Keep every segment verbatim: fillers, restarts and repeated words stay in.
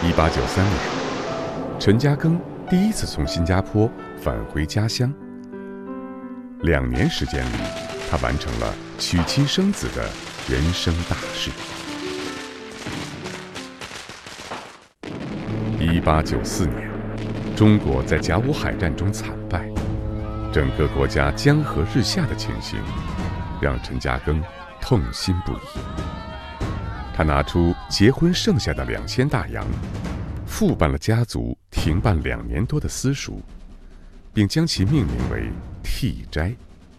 一八九三年，陈嘉庚第一次从新加坡返回家乡。两年时间里，他完成了娶妻生子的人生大事。一八九四年，中国在甲午海战中惨败，整个国家江河日下的情形，让陈嘉庚痛心不已。他拿出结婚剩下的两千大洋，复办了家族停办两年多的私塾，并将其命名为替斋。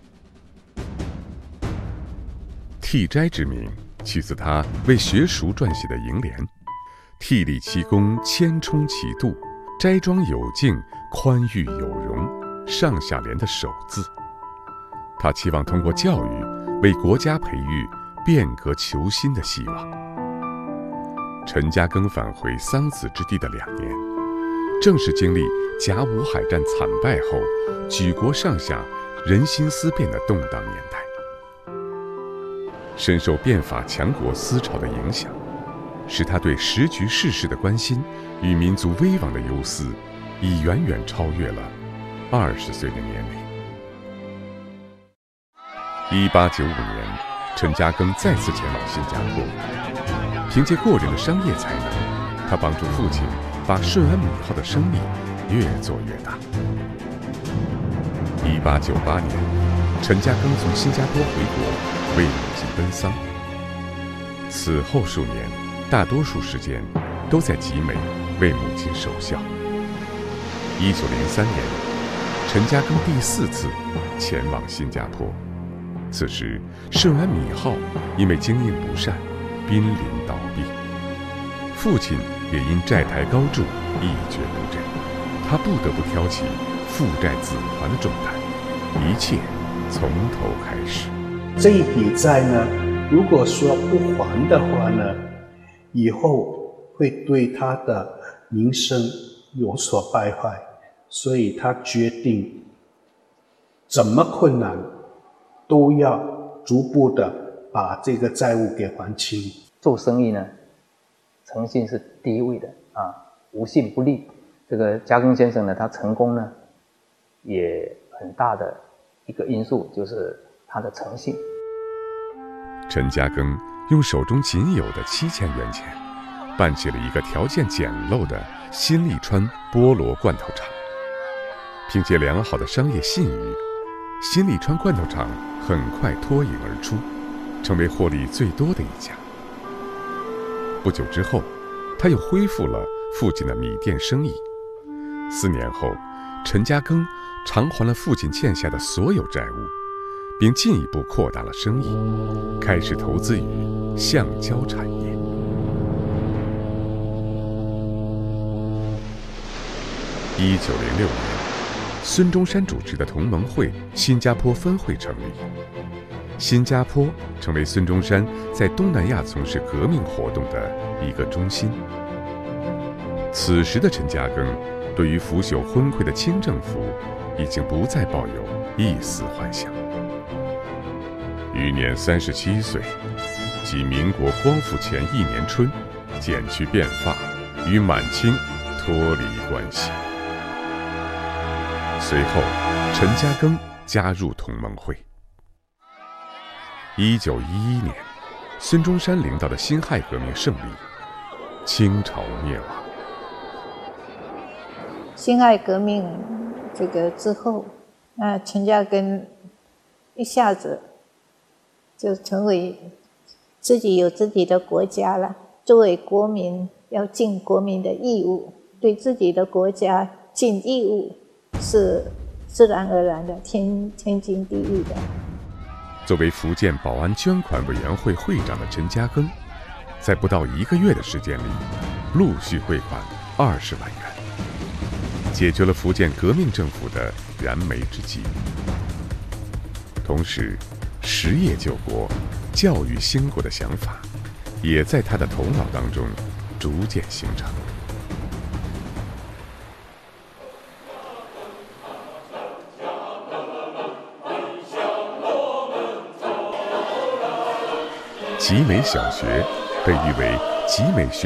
替斋之名取自他为学塾撰写的楹联：替立七功，千冲其度，斋庄有静，宽裕有容，上下联的首字。他期望通过教育为国家培育变革求新的希望。陈嘉庚返回桑梓之地的两年，正是经历甲午海战惨败后举国上下人心思变的动荡年代。深受变法强国思潮的影响，使他对时局世事的关心与民族危亡的忧思，已远远超越了二十岁的年龄。一八九五年，陈嘉庚再次前往新加坡，凭借过人的商业才能，他帮助父亲把顺安米号的生意越做越大。一八九八年，陈嘉庚从新加坡回国，为母亲奔丧。此后数年，大多数时间都在集美为母亲守孝。一九零三年，陈嘉庚第四次前往新加坡，此时顺安米号因为经营不善，濒临倒闭，父亲也因债台高筑，一蹶不振，他不得不挑起父债子还的重担，一切从头开始。 这一笔债呢，如果说不还的话呢，以后会对他的名声有所败坏，所以他决定怎么困难都要逐步的把这个债务给还清。 做生意呢，诚信是第一位的啊，无信不立。这个嘉庚先生呢，他成功呢，也很大的一个因素就是他的诚信。 陈嘉庚用手中仅有的七千元钱，办起了一个条件简陋的新利川菠萝罐头厂。凭借良好的商业信誉，新利川罐头厂很快脱颖而出，成为获利最多的一家。不久之后，他又恢复了父亲的米店生意。四年后，陈嘉庚偿还了父亲欠下的所有债务，并进一步扩大了生意，开始投资于橡胶产业。一九零六年，孙中山主持的同盟会新加坡分会成立，新加坡成为孙中山在东南亚从事革命活动的一个中心。此时的陈嘉庚对于腐朽昏聩的清政府已经不再抱有一丝幻想。余年三十七岁，即民国光复前一年春，剪去辫发，与满清脱离关系。随后，陈嘉庚加入同盟会。一九一一年，孙中山领导的辛亥革命胜利，清朝灭亡。 辛亥革命这个之后，那陈嘉庚一下子就成为自己有自己的国家了。作为国民，要尽国民的义务，对自己的国家尽义务，是自然而然的，天天经地义的。 作为福建保安捐款委员会会长的陈嘉庚，在不到一个月的时间里，陆续汇款二十万元，解决了福建革命政府的燃眉之急。同时，实业救国、教育兴国的想法，也在他的头脑当中逐渐形成。集美小学被誉为集美学